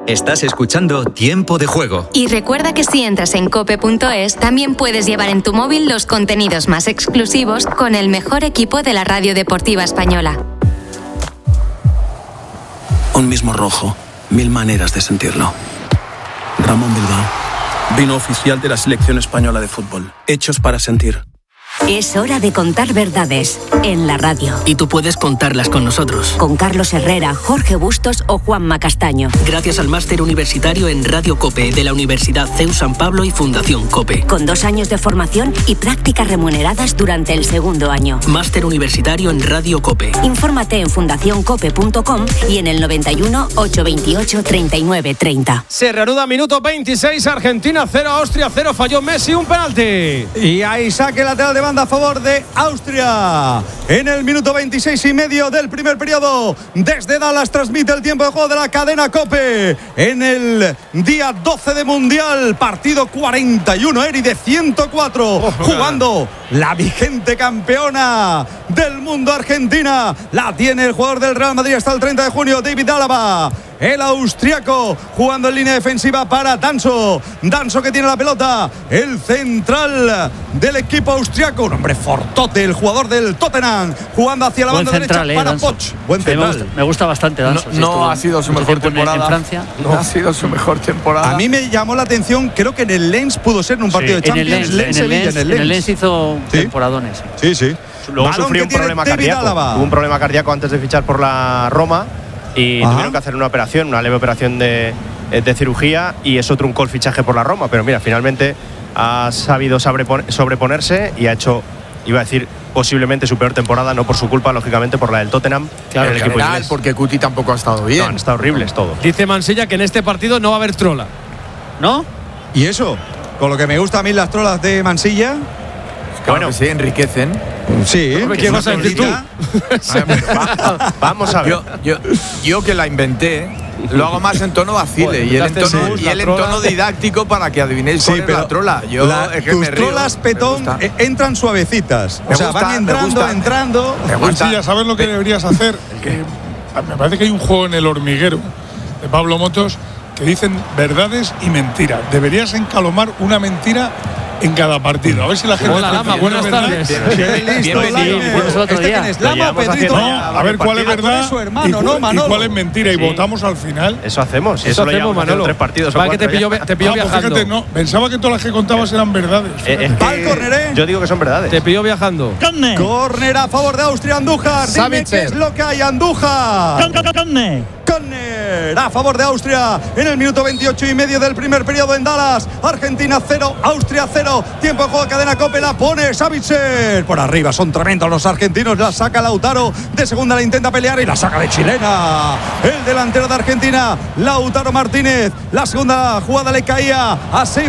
Estás escuchando Tiempo de Juego. Y recuerda que si entras en cope.es, también puedes llevar en tu móvil los contenidos más exclusivos con el mejor equipo de la radio deportiva española. Un mismo rojo, 1000 maneras de sentirlo. Ramón Bilbao, vino oficial de la selección española de fútbol. Hechos para sentir. Es hora de contar verdades en la radio. Y tú puedes contarlas con nosotros. Con Carlos Herrera, Jorge Bustos o Juanma Castaño. Gracias al máster universitario en Radio COPE de la Universidad CEU San Pablo y Fundación COPE. Con 2 años de formación y prácticas remuneradas durante el segundo año. Máster universitario en Radio COPE. Infórmate en fundacioncope.com y en el 91 828 39 30. Se reanuda minuto 26, Argentina 0, Austria 0, falló Messi un penalti. Y ahí saque lateral de banda a favor de Austria. En el minuto 26 y medio del primer periodo, desde Dallas transmite el tiempo de juego de la cadena COPE. En el día 12 de Mundial, partido 41, Eri de 104, jugando la vigente campeona del mundo Argentina. La tiene el jugador del Real Madrid hasta el 30 de junio, David Álava. El austriaco jugando en línea defensiva para Danso. Danso que tiene la pelota. El central del equipo austriaco. Un hombre fortote, el jugador del Tottenham. Jugando hacia la banda derecha para Danso. Poch. Buen central. Me gusta bastante Danso. No ha sido su mejor temporada. En Francia. No ha sido su mejor temporada. A mí me llamó la atención, creo que en el Lens pudo ser en un partido de Champions. En el Lens hizo temporadones. Sí. Luego sufrió un problema cardíaco. Tuvo un problema cardíaco antes de fichar por la Roma. Y tuvieron que hacer una leve operación de cirugía, y eso truncó el fichaje por la Roma. Pero mira, finalmente ha sabido sobreponerse y ha hecho, iba a decir, posiblemente su peor temporada, no por su culpa, lógicamente, por la del Tottenham. Claro, en el equipo inglés. porque Cuti tampoco ha estado bien. No, han estado horribles todos. Dice Mansilla que en este partido no va a haber trola. ¿No? ¿Y eso? Con lo que me gusta a mí las trolas de Mansilla. Claro, que sí, enriquecen. Sí. ¿Qué vas a decir tú? Vamos a ver. Yo que la inventé, lo hago más en tono vacile y el entono didáctico para que adivinéis cuál es la trola. Tus trolas, Petón, entran suavecitas. O sea, van entrando. Mansilla, ¿sabes lo que deberías hacer? Me parece que hay un juego en El Hormiguero de Pablo Motos que dicen verdades y mentiras. Deberías encalomar una mentira en cada partido. A ver si la gente... Hola, Lama, buenas tardes. A ver cuál es verdad y cuál es mentira. Y votamos al final. Eso hacemos. Eso lo hacemos, Manolo. 3 partidos. Vale, que te pillo viajando. Fíjate, no, pensaba que todas las que contabas eran verdades. Yo digo que son verdades. Te pillo viajando. Córner a favor de Austria, Andújar. Dime qué es lo que hay, Andújar. Córner a favor de Austria en el minuto 28 y medio del primer periodo en Dallas. Argentina 0, Austria 0. Tiempo de juego, cadena COPE, la pone Savitzer. Por arriba son tremendos los argentinos. La saca Lautaro. De segunda la intenta pelear y la saca de chilena. El delantero de Argentina, Lautaro Martínez. La segunda jugada le caía a